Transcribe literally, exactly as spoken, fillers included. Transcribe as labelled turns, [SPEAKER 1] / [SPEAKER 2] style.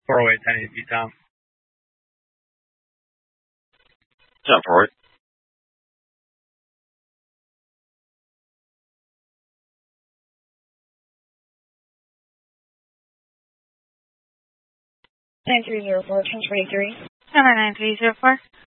[SPEAKER 1] four oh eight, ten eighty, Tom.
[SPEAKER 2] Tom, four oh eight.
[SPEAKER 3] nine three zero four, ten twenty-three.
[SPEAKER 4] Number nine three zero four.